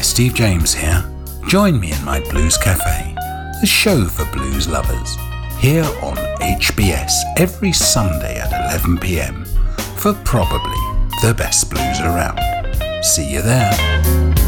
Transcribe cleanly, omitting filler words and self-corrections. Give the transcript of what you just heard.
Steve James here. Join me in my Blues Cafe, the show for blues lovers, here on HBS every Sunday at 11 p.m. for probably the best blues around. See you there.